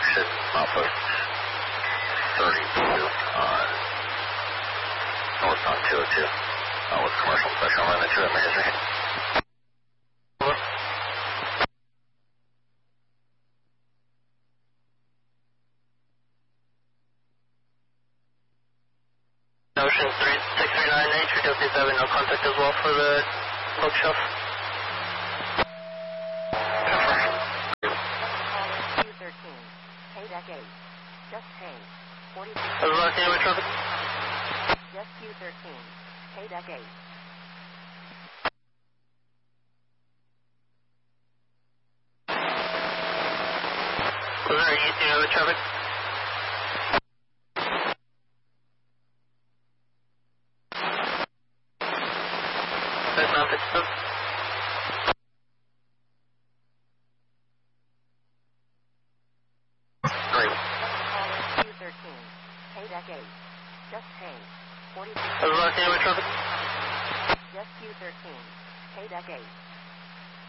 exit Southwest 32 on northbound 202 with commercial special line at 2 emergency. Over. Ocean 3639 HW7, no contact as well for the bookshelf. Just hang. 40. What was the last name of traffic? Just Q13. K-Deck 8. Was there anything other traffic? That's not fixed up. Great. Q13. K-Deck 8. Just hang. 40. What was the last name of traffic? Just Q13. K-Deck 8.